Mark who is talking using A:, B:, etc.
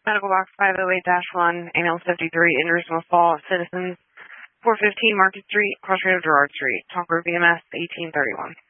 A: Medical Box 508-1, ambulance 53, Injuries Fall, Citizens, 415 Market Street, Crossroad Gerard Street, Talk Group EMS, 1831.